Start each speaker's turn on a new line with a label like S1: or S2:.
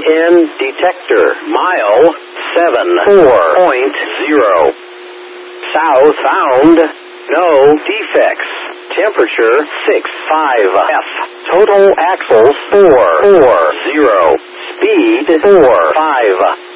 S1: EN detector. Mile 74.0. South found. No defects. Temperature 65 F. Total axles 440. Speed 45.